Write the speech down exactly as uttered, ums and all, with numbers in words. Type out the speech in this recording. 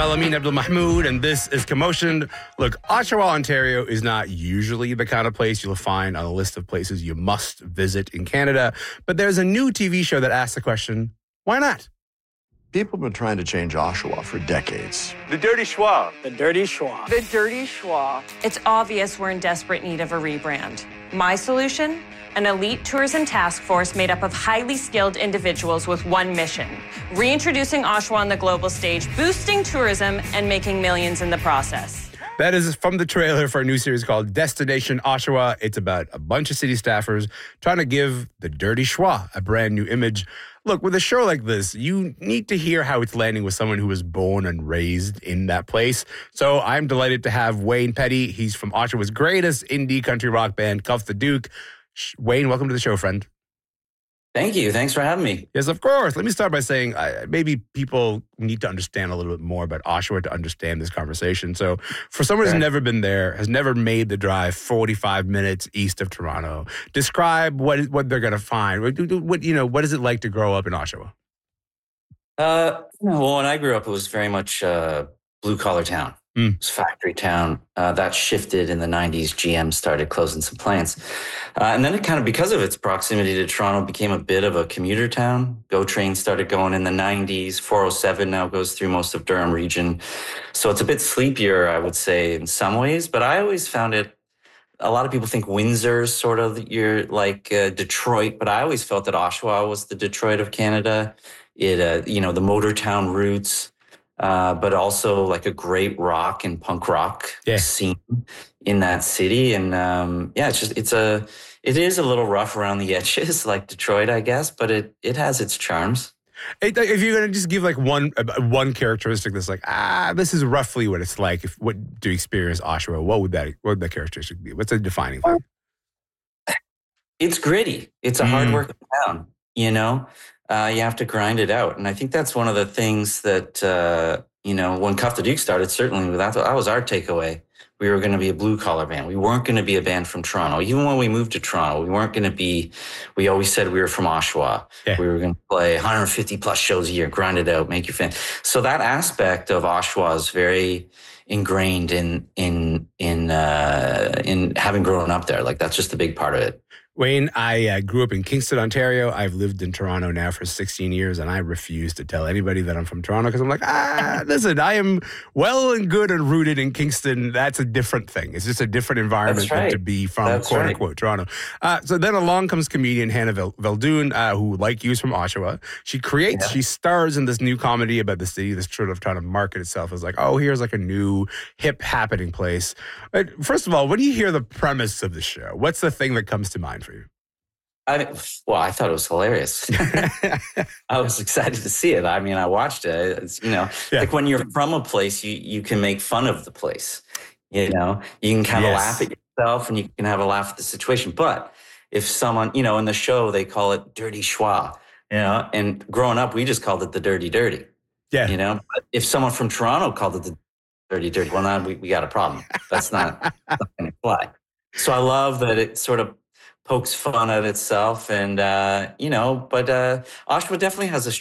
Alamin Abdul Mahmoud, and this is Commotion. Look, Oshawa, Ontario is not usually the kind of place you'll find on a list of places you must visit in Canada, but there's a new T V show that asks the question, why not? People have been trying to change Oshawa for decades. The Dirty Schwa. The Dirty Schwa. The Dirty Schwa. It's obvious we're in desperate need of a rebrand. My solution? An elite tourism task force made up of highly skilled individuals with one mission: reintroducing Oshawa on the global stage, boosting tourism, and making millions in the process. That is from the trailer for a new series called Destination Oshawa. It's about a bunch of city staffers trying to give the Dirty Schwa a brand new image. Look, with a show like this, you need to hear how it's landing with someone who was born and raised in that place. So I'm delighted to have Wayne Petty. He's from Oshawa's greatest indie country rock band, Cuff the Duke. Wayne, welcome to the show, friend. Thank you. Thanks for having me. Yes, of course. Let me start by saying uh, maybe people need to understand a little bit more about Oshawa to understand this conversation. So for someone who's never been there, has never made the drive forty-five minutes east of Toronto, describe what is, what they're going to find. What, what, you know, what is it like to grow up in Oshawa? Uh, well, when I grew up, it was very much uh, blue-collar town. Mm. It was factory town. Uh, that shifted in the nineties. G M started closing some plants. Uh, and then it kind of, because of its proximity to Toronto, became a bit of a commuter town. GO train started going in the nineties. four oh seven now goes through most of Durham region. So it's a bit sleepier, I would say, in some ways. But I always found it, a lot of people think Windsor is sort of you're like uh, Detroit, but I always felt that Oshawa was the Detroit of Canada. It, uh, you know, the motor town roots. Uh, but also like a great rock and punk rock yeah. scene in that city. And um, yeah, it's just, it's a, it is a little rough around the edges like Detroit, I guess, but it, it has its charms. If you're going to just give like one, one characteristic that's like, ah, this is roughly what it's like, if what to experience Oshawa, what would that, what would that characteristic be? What's a defining thing? It's gritty. It's a mm. hard-working town, you know? Uh, you have to grind it out. And I think that's one of the things that, uh, you know, when Cuff the Duke started, certainly that, that was our takeaway. We were going to be a blue-collar band. We weren't going to be a band from Toronto. Even when we moved to Toronto, we weren't going to be, we always said we were from Oshawa. Yeah. We were going to play one hundred fifty plus shows a year, grind it out, make your fan. So that aspect of Oshawa is very ingrained in, in, in, uh, in having grown up there. Like, that's just a big part of it. Wayne, I uh, grew up in Kingston, Ontario. I've lived in Toronto now for sixteen years, and I refuse to tell anybody that I'm from Toronto because I'm like, ah, listen, I am well and good and rooted in Kingston. That's a different thing. It's just a different environment right. than to be from, That's quote right. unquote, Toronto. Uh, so then along comes comedian Hannah Vel- Veldoon, uh, who, like you, is from Oshawa. She creates, yeah. she stars in this new comedy about the city that's sort of trying to market itself as like, oh, here's like a new hip happening place. But first of all, when you hear the premise of the show, what's the thing that comes to mind for you? I mean, well, I thought it was hilarious. I was excited to see it. I mean, I watched it. It's, you know, yeah. like when you're from a place, you, you can make fun of the place. You know, you can kind of yes. laugh at yourself and you can have a laugh at the situation. But if someone, you know, in the show, they call it Dirty Schwa, you know, and growing up, we just called it the Dirty Dirty. Yeah. You know, but if someone from Toronto called it the Dirty Dirty, well, now we, we got a problem. That's not, not going to fly. So I love that it sort of pokes fun at itself, and uh, you know, but uh, Oshawa definitely has a